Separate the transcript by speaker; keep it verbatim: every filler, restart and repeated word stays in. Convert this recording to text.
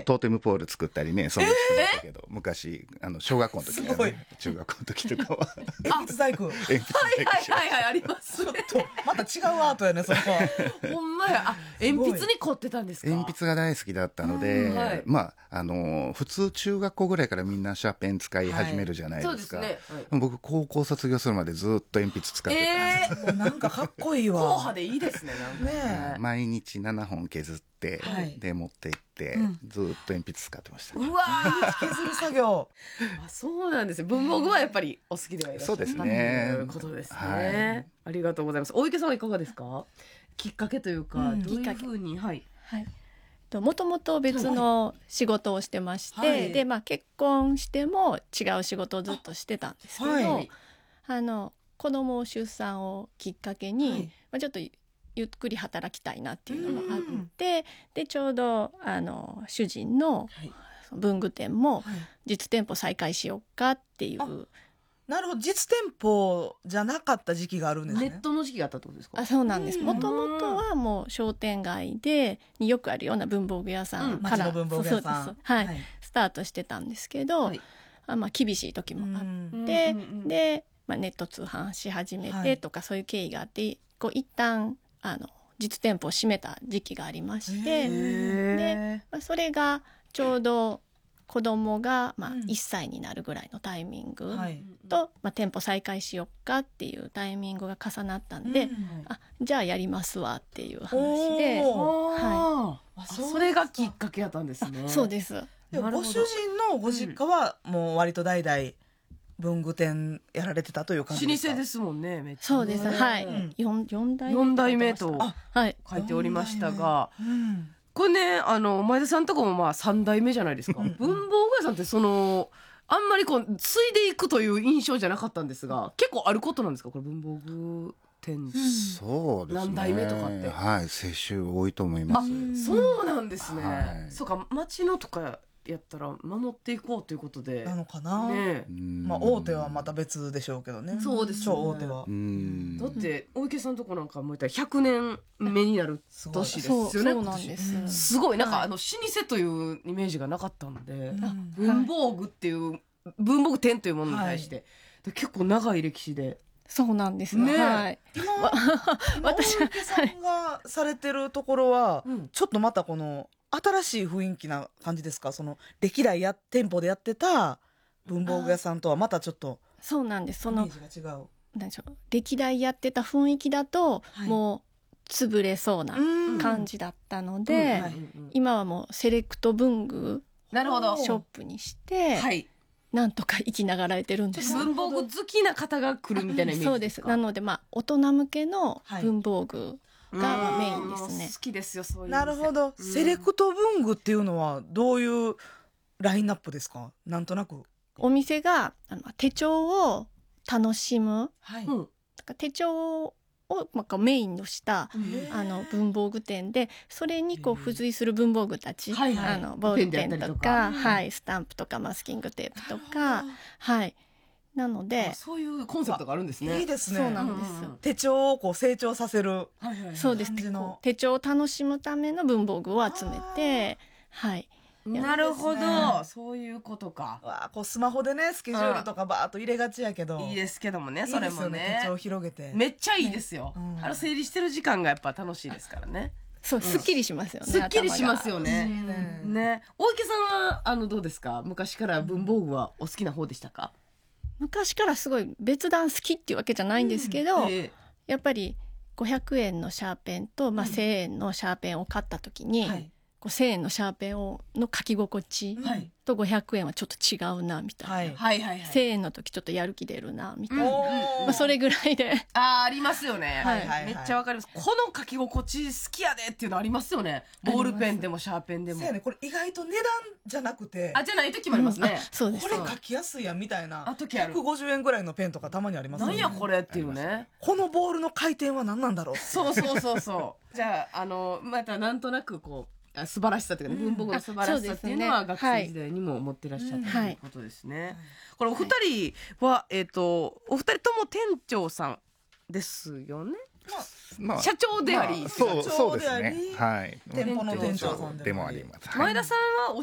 Speaker 1: トーテムポール作ったりね、そんなしてましたけど、昔あの小学校の時はね、中学校の時とかは
Speaker 2: 鉛筆細工。
Speaker 1: 鉛筆
Speaker 3: はいはいはいはい、ありますね。
Speaker 2: ちょっとまた違うアートやね、それは。
Speaker 3: ほんまや。あ、鉛筆に凝ってたんですか。
Speaker 1: 鉛筆が大好きだったので、
Speaker 3: はい、
Speaker 1: まああの普通中学校ぐらいからみんなシャーペン使い始めるじゃないですか。
Speaker 3: はい、そうですね。
Speaker 1: はい、僕高校卒業するまでずっと鉛筆使ってたんです。
Speaker 2: えー、なんかかっこいいわ。
Speaker 3: 硬派でいいですね。なんかね。
Speaker 1: ね、毎日ななほん削って、はい、で持って行って、うん、ずっと鉛筆使ってました。
Speaker 3: うわー、
Speaker 2: 削る作業。
Speaker 3: あ、そうなんですね。文房具はやっぱりお好きではいらっしゃる。
Speaker 1: そうですね。
Speaker 3: ということですね。はい、ありがとうございます。大池さんはいかがですか。きっかけというか、うん、どういうふうに、はい。
Speaker 4: はい。もともと別の仕事をしてまして、はい、で、まあ結婚しても違う仕事をずっとしてたんですけど、はい、あの子供を出産をきっかけに、はい、まあちょっとゆっくり働きたいなっていうのもあって、でちょうどあの主人の文具店も実店舗再開しようかっていう、はい、
Speaker 2: なるほど、実店舗じゃなかった時期があるんですね。
Speaker 3: ネットの時期があったってことですか。
Speaker 4: あ、そうなんです。もともとはもう商店街でによくあるような文房具屋さんから、うん、
Speaker 2: 町の文房具屋さん、
Speaker 4: はい、はい、スタートしてたんですけど、はい、あ、まあ厳しい時もあって、で、まあ、ネット通販し始めてとか、はい、そういう経緯があって、こう一旦あの実店舗を閉めた時期がありまして、で、まあ、それがちょうど子供がまあいっさいになるぐらいのタイミングと、うん、はい、まあ、店舗再開しようかっていうタイミングが重なったんで、うん、あ、じゃあやりますわっていう話で、
Speaker 3: はい、あ、それがきっかけやったんですね。
Speaker 4: そうです。
Speaker 2: でご主人のご実家はもう割と代々文具店やられてたという感じですか。
Speaker 3: 老舗ですもんね。めっちゃ
Speaker 4: そうです。はい。うん、よん, よん代目
Speaker 3: よん代目と書いておりましたが、うん、これね、あの前田さんとこもまあさん代目じゃないですか。文房具屋さんってそのあんまりこう継いでいくという印象じゃなかったんですが、結構あることなんですか、これ文房具店。うん、
Speaker 1: そうですね。
Speaker 3: 何代目とかって。
Speaker 1: はい、世襲多いと思います。
Speaker 3: あ、そうなんですね。はい、そうか、町のとかやったら守っていこうということで
Speaker 2: なのかな、
Speaker 3: ね、
Speaker 2: まあ大手はまた別でしょうけどね。
Speaker 3: そうですね、
Speaker 2: 超大手は。
Speaker 3: だって大池さんのとこなんかもう言ったらひゃくねんめになる年ですよね。
Speaker 4: そうなんです。
Speaker 3: すごいなんか、はい、あの老舗というイメージがなかったので、うん、文房具っていう、はい、文房具店というものに対して、はい、結構長い歴史で。
Speaker 4: そうなんですね。はい、
Speaker 2: 今私大池さんがされてるところは、はい、ちょっとまたこの新しい雰囲気な感じですか。その歴代や店舗でやってた文房具屋さんとはまたちょっと。
Speaker 4: そうなんです。その
Speaker 2: イメージが違う。
Speaker 4: 何でしょう、歴代やってた雰囲気だと、はい、もう潰れそうな感じだったので、うん、はい、今はもうセレクト文具ショップにして、はい、なんとか生きながらえてるんです。
Speaker 3: 文房具好きな方が来るみたいなイメージですか。
Speaker 4: そうです。なのでまあ大人向けの文房具がメインですね。
Speaker 3: 好きですよ、そういう。
Speaker 2: なるほど。セレクト文具っていうのはどういうラインナップですか。なんとなく
Speaker 4: お店があの手帳を楽しむ、はい、だから手帳をまあメインとしたあの文房具店で、それにこう付随する文房具たち、はいはい、あのボールペンとか、はい、スタンプとかマスキングテープとか、はい、なので
Speaker 3: そういうコンセプトがあるんですね。
Speaker 2: いいですね。
Speaker 4: そうなんです、うん、
Speaker 2: 手帳をこう成長させる、はいはいはい、
Speaker 4: そうです。手帳を楽しむための文房具を集めて、はい、
Speaker 3: なるほど、ね、そういうことか。
Speaker 2: わこうスマホでねスケジュールとかバーッと入れがちやけど、
Speaker 3: いいですけどもね、それもね、いいですよね、
Speaker 2: 手帳を広げて
Speaker 3: めっちゃいいですよ、うん、あの整理してる時間がやっぱ楽しいですからね。
Speaker 4: そう、すっきりしますよね。
Speaker 3: すっきりしますよね。うん、ね、大池さんはあのどうですか、昔から文房具はお好きな方でしたか。
Speaker 4: 昔からすごい別段好きっていうわけじゃないんですけど、うん、えー、やっぱりごひゃくえんのシャーペンと、まあ、せんえんのシャーペンを買った時に、はい、こうせんえんのシャーペンをの書き心地とごひゃくえんはちょっと違うなみたいな、はいはいはいはい、せんえんの時ちょっとやる気出るなみたいな、うん、まあ、それぐらいで
Speaker 3: あありますよね、はいはいはい、めっちゃわかります。この書き心地好きやでっていうのありますよね。ボールペンでもシャーペンでも。
Speaker 2: そうやね、これ意外と値段じゃなくて、
Speaker 3: あじゃない時もありますね、うん、
Speaker 4: そうです。
Speaker 2: これ書きやすいやんみたいな、
Speaker 3: あ時ある
Speaker 2: ひゃくごじゅうえんぐらいのペンとかたまにありますよね。
Speaker 3: なんやこれっていうね、
Speaker 2: このボールの回転は何なんだろう。
Speaker 3: そうそうそうそうじゃあ、あのまたなんとなくこう素晴らしさというかね、文房具の素晴らしさっていうのは、ね、学生時代にも持ってらっしゃったということですね、はい、これお二人は、はい、えっ、ー、とお二人とも店長さんですよね。まあ、社長であり、まあ、
Speaker 1: そうそうですね、はい、
Speaker 2: 店舗の店長さん
Speaker 1: でもあります。
Speaker 3: 前田さんは